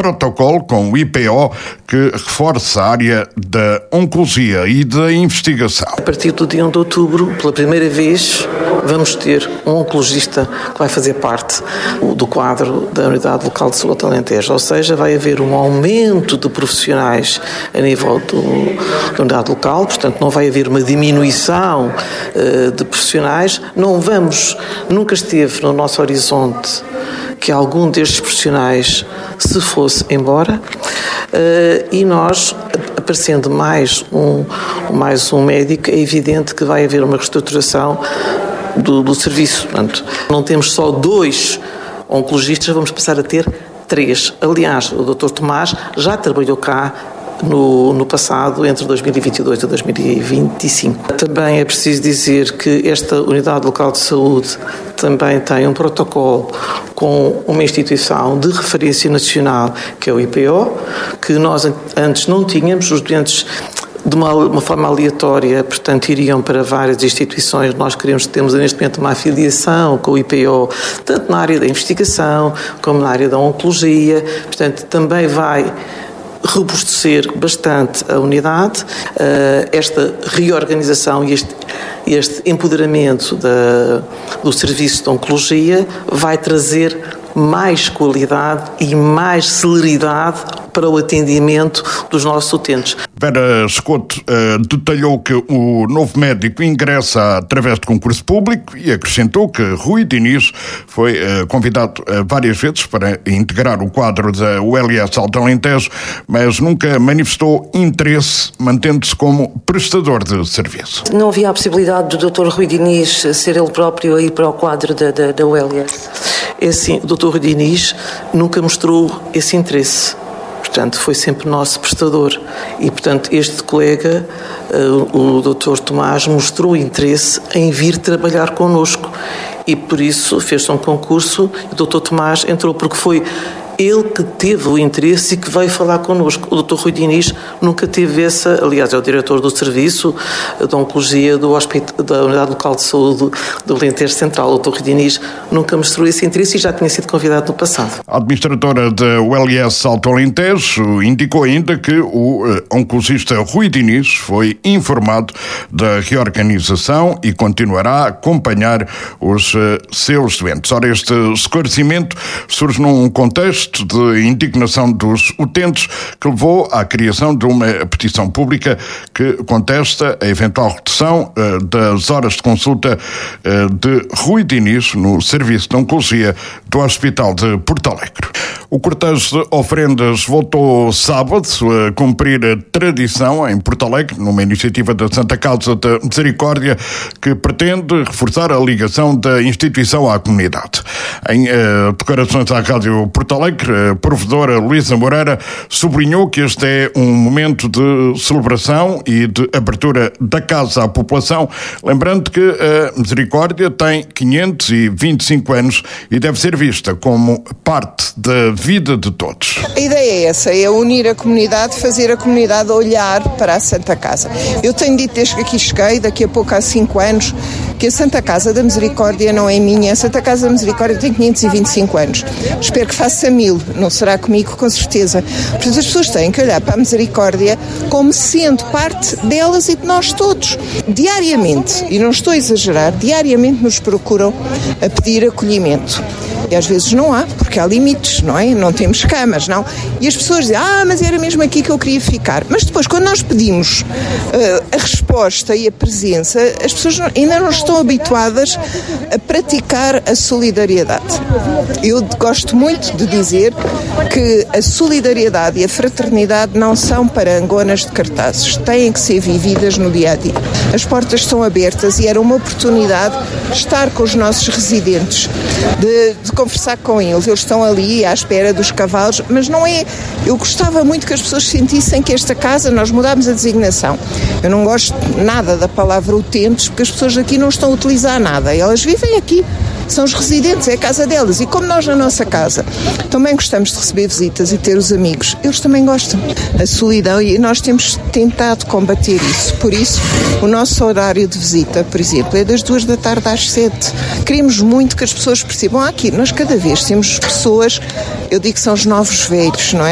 protocolo com o IPO que reforça a área da oncologia e da investigação. A partir do dia 1 de outubro, pela primeira vez, vamos ter um oncologista que vai fazer parte do quadro da Unidade Local de Saúde Alentejo, ou seja, vai haver um aumento de profissionais a nível da unidade local, portanto não vai haver uma diminuição de profissionais. Nunca esteve no nosso horizonte que algum destes profissionais se fosse embora, e nós, aparecendo mais um médico, é evidente que vai haver uma reestruturação do serviço. Portanto, não temos só 2 oncologistas, vamos passar a ter 3. Aliás, o Dr. Tomás já trabalhou cá no passado, entre 2022 e 2025. Também é preciso dizer que esta Unidade Local de Saúde também tem um protocolo com uma instituição de referência nacional, que é o IPO, que nós antes não tínhamos. Os doentes, de uma forma aleatória, portanto, iriam para várias instituições. Nós temos neste momento uma afiliação com o IPO, tanto na área da investigação como na área da oncologia. Portanto, também vai robustecer bastante a unidade. Esta reorganização e este empoderamento do serviço de oncologia vai trazer mais qualidade e mais celeridade para o atendimento dos nossos utentes. Vera Escoto detalhou que o novo médico ingressa através de concurso público e acrescentou que Rui Diniz foi convidado várias vezes para integrar o quadro da ULS Alto Alentejo, mas nunca manifestou interesse, mantendo-se como prestador de serviço. Não havia a possibilidade do Dr. Rui Diniz ser ele próprio a ir para o quadro da ULS? É assim, o Dr. Rui Diniz nunca mostrou esse interesse. Portanto, foi sempre nosso prestador. E, portanto, este colega, o Dr. Tomás, mostrou interesse em vir trabalhar connosco. E, por isso, fez-se um concurso e o Dr. Tomás entrou, porque foi ele que teve o interesse e que veio falar connosco. O Dr. Rui Diniz nunca teve essa, aliás, é o diretor do serviço da oncologia da Unidade Local de Saúde do Alentejo Central. O Dr. Rui Diniz nunca mostrou esse interesse e já tinha sido convidado no passado. A administradora da ULS Alto Alentejo indicou ainda que o oncologista Rui Diniz foi informado da reorganização e continuará a acompanhar os seus doentes. Ora, este esclarecimento surge num contexto de indignação dos utentes que levou à criação de uma petição pública que contesta a eventual redução das horas de consulta de Rui Diniz no serviço de oncologia do Hospital de Porto Alegre. O cortejo de ofrendas voltou sábado a cumprir a tradição em Porto Alegre, numa iniciativa da Santa Causa da Misericórdia que pretende reforçar a ligação da instituição à comunidade. Em declarações à Rádio Porto Alegre, a provedora Luísa Moreira sublinhou que este é um momento de celebração e de abertura da casa à população, lembrando que a Misericórdia tem 525 anos e deve ser vista como parte da vida de todos. A ideia é essa, é unir a comunidade, fazer a comunidade olhar para a Santa Casa. Eu tenho dito desde que aqui cheguei, daqui a pouco há 5 anos, que a Santa Casa da Misericórdia não é minha. A Santa Casa da Misericórdia tem 525 anos. Espero que faça 1000, não será comigo, com certeza. Portanto, as pessoas têm que olhar para a Misericórdia como sendo parte delas e de nós todos. Diariamente, e não estou a exagerar, diariamente nos procuram a pedir acolhimento. E às vezes não há, porque há limites, não é? Não temos camas, não? E as pessoas dizem, mas era mesmo aqui que eu queria ficar. Mas depois, quando nós pedimos a resposta e a presença, as pessoas ainda não estão habituadas a praticar a solidariedade. Eu gosto muito de dizer que a solidariedade e a fraternidade não são parangonas de cartazes, têm que ser vividas no dia-a-dia. As portas estão abertas e era uma oportunidade de estar com os nossos residentes, de conversar com eles. Eles estão ali à espera dos cavalos, mas não é... Eu gostava muito que as pessoas sentissem que esta casa, nós mudámos a designação. Eu não gosto nada da palavra utentes, porque as pessoas aqui não estão a utilizar nada. Elas vivem aqui. São os residentes, é a casa delas. E como nós na nossa casa também gostamos de receber visitas e ter os amigos, eles também gostam. A solidão, e nós temos tentado combater isso. Por isso, o nosso horário de visita, por exemplo, é das 2 da tarde às 7. Queremos muito que as pessoas percebam aqui. Nós cada vez temos pessoas, eu digo que são os novos velhos, não é?